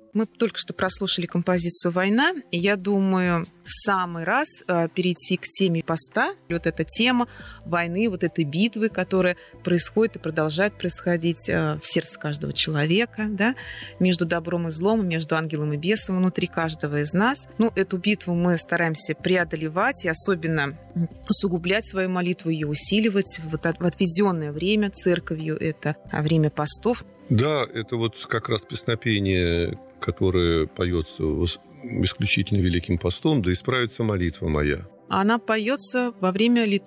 Мы только что прослушали композицию «Война», и я думаю, самый раз перейти к теме поста. Вот эта тема войны, вот этой битвы, которая происходит и продолжает происходить в сердце каждого человека, да, между добром и злом, между ангелом и бесом, внутри каждого из нас. Ну, эту битву мы стараемся преодолевать и особенно усугублять свою молитву, ее усиливать в отведенное время церковью, это время постов. Да, это вот как раз песнопение, которое поется исключительно Великим постом, да исправится молитва моя. Она поется во время